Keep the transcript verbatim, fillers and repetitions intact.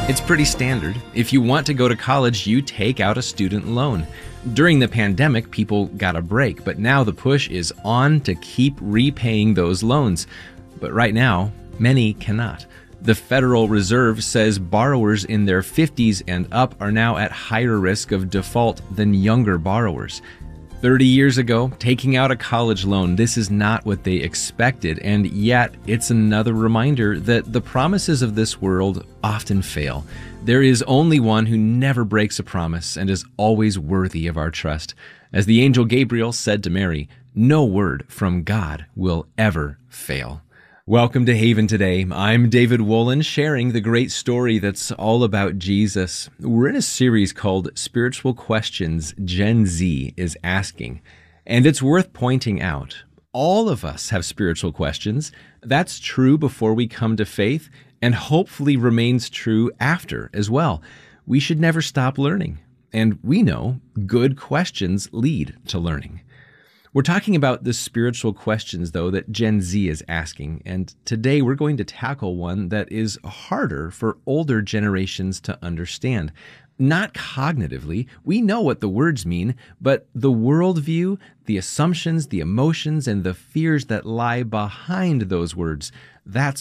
It's pretty standard. If you want to go to college, you take out a student loan. During the pandemic, people got a break, but now the push is on to keep repaying those loans. But right now, many cannot. The Federal Reserve says borrowers in their fifties and up are now at higher risk of default than younger borrowers. thirty years ago, taking out a college loan, this is not what they expected, and yet it's another reminder that the promises of this world often fail. There is only one who never breaks a promise and is always worthy of our trust. As the angel Gabriel said to Mary, no word from God will ever fail. Welcome to Haven Today. I'm David Wolin, sharing the great story that's all about Jesus. We're in a series called Spiritual Questions Gen Z is Asking. And it's worth pointing out, all of us have spiritual questions. That's true before we come to faith, and hopefully remains true after as well. We should never stop learning. And we know good questions lead to learning. We're talking about the spiritual questions, though, that Gen Z is asking, and today we're going to tackle one that is harder for older generations to understand. Not cognitively, we know what the words mean, but the worldview, the assumptions, the emotions, and the fears that lie behind those words, that's